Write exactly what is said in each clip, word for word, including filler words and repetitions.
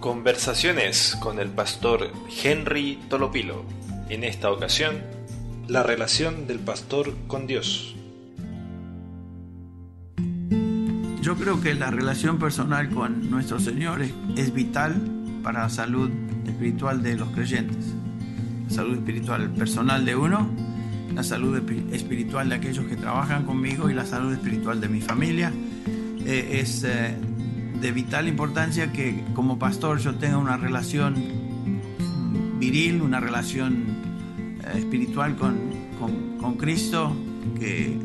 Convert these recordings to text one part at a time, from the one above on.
Conversaciones con el pastor Henry Tolopilo. En esta ocasión, la relación del pastor con Dios. Yo creo que la relación personal con nuestro Señor es, es vital para la salud espiritual de los creyentes. La salud espiritual personal de uno, la salud espiritual de aquellos que trabajan conmigo y la salud espiritual de mi familia. Eh, es eh, de vital importancia que como pastor yo tenga una relación viril, una relación eh, espiritual con, con, con Cristo, que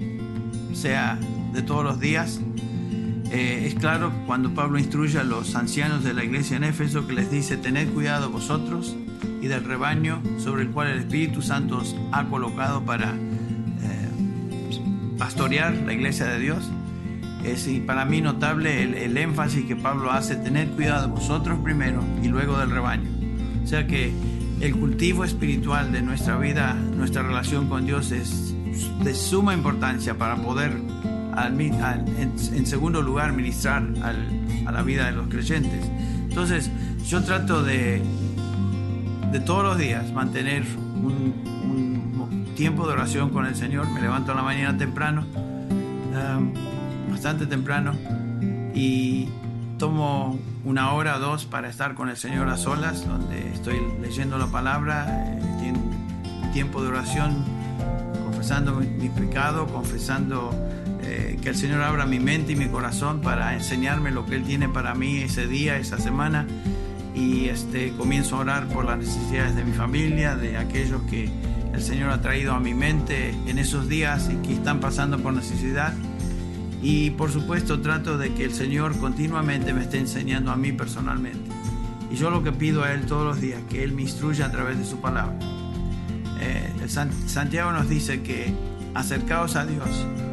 sea de todos los días. Eh, es claro cuando Pablo instruye a los ancianos de la iglesia en Éfeso, que les dice: tened cuidado vosotros y del rebaño sobre el cual el Espíritu Santo os ha colocado para eh, pastorear la iglesia de Dios. Es y para mí notable el, el énfasis que Pablo hace: tened cuidado de vosotros primero y luego del rebaño. O sea que el cultivo espiritual de nuestra vida, nuestra relación con Dios, es de suma importancia para poder al, al, en, en segundo lugar ministrar al, a la vida de los creyentes. Entonces yo trato de de todos los días mantener un, un tiempo de oración con el Señor. Me levanto en la mañana temprano, um, bastante temprano, y tomo una hora o dos para estar con el Señor a solas, donde estoy leyendo la palabra, eh, tiempo de oración, confesando mi, mi pecado, confesando eh, que el Señor abra mi mente y mi corazón para enseñarme lo que Él tiene para mí ese día, esa semana. Y este, comienzo a orar por las necesidades de mi familia, de aquellos que el Señor ha traído a mi mente en esos días y que están pasando por necesidad. Y por supuesto trato de que el Señor continuamente me esté enseñando a mí personalmente. Y yo lo que pido a Él todos los días, que Él me instruya a través de su palabra. Eh, el San, Santiago nos dice que acercaos a Dios